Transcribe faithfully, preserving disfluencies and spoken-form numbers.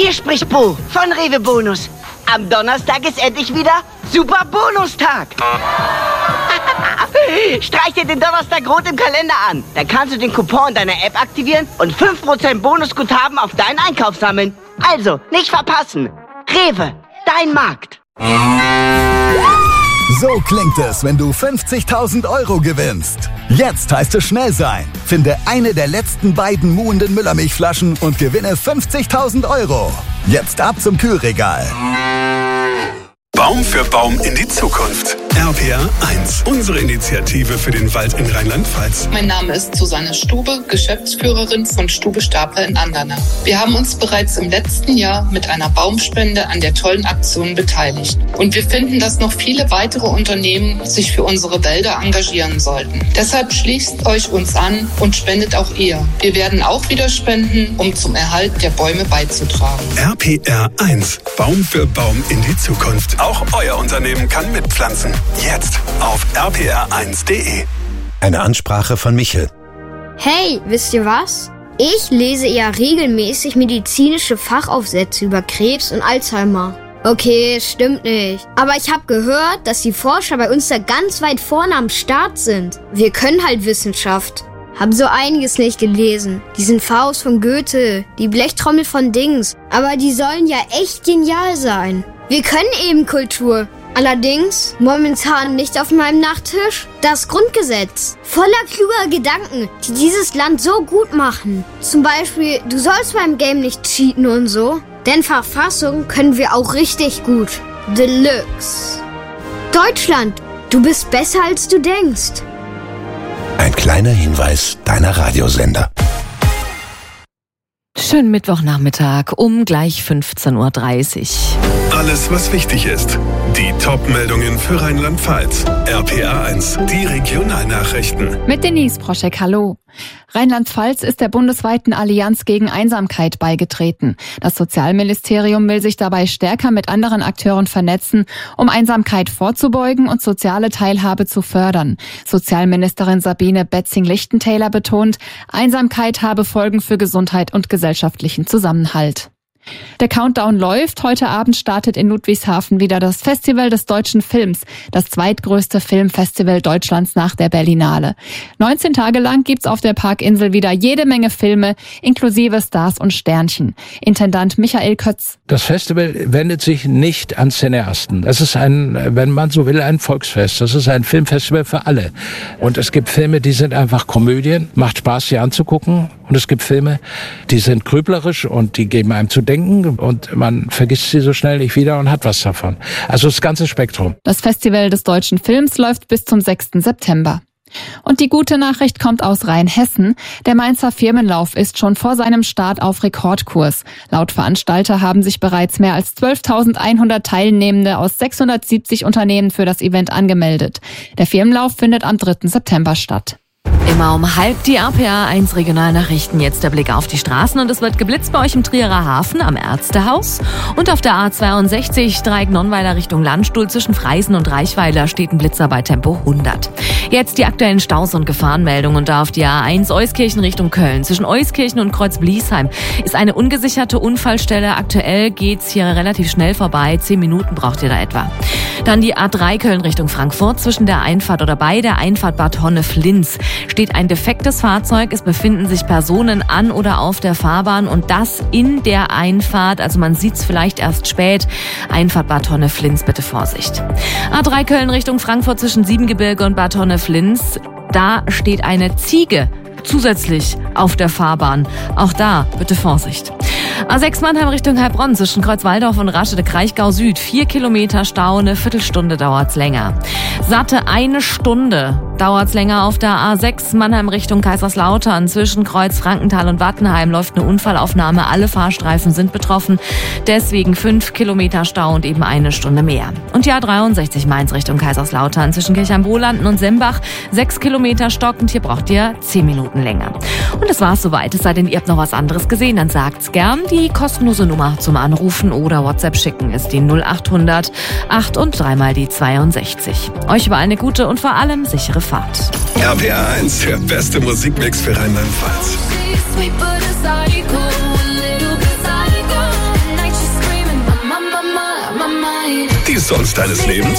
Hier spricht Bo von Rewe Bonus. Am Donnerstag ist endlich wieder Super Bonustag. Streich dir den Donnerstag rot im Kalender an. Dann kannst du den Coupon deiner App aktivieren und fünf Prozent Bonusguthaben auf deinen Einkauf sammeln. Also, nicht verpassen. Rewe, dein Markt. So klingt es, wenn du fünfzigtausend Euro gewinnst. Jetzt heißt es schnell sein. Finde eine der letzten beiden muhenden Müllermilchflaschen und gewinne fünfzigtausend Euro. Jetzt ab zum Kühlregal. Baum für Baum in die Zukunft. R P R eins, unsere Initiative für den Wald in Rheinland-Pfalz. Mein Name ist Susanne Stube, Geschäftsführerin von Stube Stapler in Andernach. Wir haben uns bereits im letzten Jahr mit einer Baumspende an der tollen Aktion beteiligt. Und wir finden, dass noch viele weitere Unternehmen sich für unsere Wälder engagieren sollten. Deshalb schließt euch uns an und spendet auch ihr. Wir werden auch wieder spenden, um zum Erhalt der Bäume beizutragen. R P R eins, Baum für Baum in die Zukunft. Auch euer Unternehmen kann mitpflanzen. Jetzt auf r p r eins punkt d e. Eine Ansprache von Michel. Hey, wisst ihr was? Ich lese ja regelmäßig medizinische Fachaufsätze über Krebs und Alzheimer. Okay, stimmt nicht. Aber ich habe gehört, dass die Forscher bei uns da ganz weit vorne am Start sind. Wir können halt Wissenschaft. Hab so einiges nicht gelesen. Diesen Faust von Goethe, die Blechtrommel von Dings. Aber die sollen ja echt genial sein. Wir können eben Kultur. Allerdings momentan nicht auf meinem Nachttisch das Grundgesetz. Voller kluger Gedanken, die dieses Land so gut machen. Zum Beispiel, du sollst beim Game nicht cheaten und so. Denn Verfassung können wir auch richtig gut. Deluxe. Deutschland, du bist besser als du denkst. Ein kleiner Hinweis deiner Radiosender. Schönen Mittwochnachmittag um gleich fünfzehn Uhr dreißig. Alles, was wichtig ist. Die Top-Meldungen für Rheinland-Pfalz. R P R eins, die Regionalnachrichten. Mit Denise Proschek, hallo. Rheinland-Pfalz ist der bundesweiten Allianz gegen Einsamkeit beigetreten. Das Sozialministerium will sich dabei stärker mit anderen Akteuren vernetzen, um Einsamkeit vorzubeugen und soziale Teilhabe zu fördern. Sozialministerin Sabine Betzing-Lichtentäler betont, Einsamkeit habe Folgen für Gesundheit und gesellschaftlichen Zusammenhalt. Der Countdown läuft. Heute Abend startet in Ludwigshafen wieder das Festival des deutschen Films, das zweitgrößte Filmfestival Deutschlands nach der Berlinale. neunzehn Tage lang gibt's auf der Parkinsel wieder jede Menge Filme, inklusive Stars und Sternchen. Intendant Michael Kötz. Das Festival wendet sich nicht an Cineasten. Das ist ein, wenn man so will, ein Volksfest. Das ist ein Filmfestival für alle. Und es gibt Filme, die sind einfach Komödien, macht Spaß, sie anzugucken. Und es gibt Filme, die sind grüblerisch und die geben einem zu denken und man vergisst sie so schnell nicht wieder und hat was davon. Also das ganze Spektrum. Das Festival des deutschen Films läuft bis zum sechsten September. Und die gute Nachricht kommt aus Rheinhessen. Der Mainzer Firmenlauf ist schon vor seinem Start auf Rekordkurs. Laut Veranstalter haben sich bereits mehr als zwölftausendeinhundert Teilnehmende aus sechshundertsiebzig Unternehmen für das Event angemeldet. Der Firmenlauf findet am dritten September statt. Immer um halb die R P R eins Regionalnachrichten. Jetzt der Blick auf die Straßen und es wird geblitzt bei euch im Trierer Hafen am Ärztehaus. Und auf der A zweiundsechzig Dreieck-Nonnweiler Richtung Landstuhl zwischen Freisen und Reichweiler steht ein Blitzer bei Tempo hundert. Jetzt die aktuellen Staus und Gefahrenmeldungen. Und da auf die A eins Euskirchen Richtung Köln. Zwischen Euskirchen und Kreuz-Bliesheim ist eine ungesicherte Unfallstelle. Aktuell geht's hier relativ schnell vorbei. Zehn Minuten braucht ihr da etwa. Dann die A drei Köln Richtung Frankfurt. Zwischen der Einfahrt oder bei der Einfahrt Bad Honnef-Linz steht ein defektes Fahrzeug. Es befinden sich Personen an oder auf der Fahrbahn und das in der Einfahrt. Also man sieht es vielleicht erst spät. Einfahrt Bad Honnef-Linz, bitte Vorsicht. A drei Köln Richtung Frankfurt zwischen Siebengebirge und Bad Honnef-Linz. Da steht eine Ziege zusätzlich auf der Fahrbahn. Auch da bitte Vorsicht. A sechs Mannheim Richtung Heilbronn zwischen Kreuzwaldorf und Raschede-Kraichgau Süd. Vier Kilometer Stau, eine Viertelstunde dauert's länger. Satte eine Stunde dauert's länger auf der A sechs Mannheim Richtung Kaiserslautern. Zwischen Kreuz Frankenthal und Wattenheim läuft eine Unfallaufnahme. Alle Fahrstreifen sind betroffen. Deswegen fünf Kilometer Stau und eben eine Stunde mehr. Und die A dreiundsechzig Mainz Richtung Kaiserslautern zwischen Kirchheim-Bolanden und Sembach. Sechs Kilometer stockend. Hier braucht ihr zehn Minuten länger. Und das war's soweit. Es sei denn, ihr habt noch was anderes gesehen, dann sagt's gern. Die kostenlose Nummer zum Anrufen oder WhatsApp schicken ist die null achthundert acht und dreimal die zweiundsechzig. Euch über eine gute und vor allem sichere Fahrt. R P R eins, der beste Musikmix für Rheinland-Pfalz. Die Songs deines Lebens?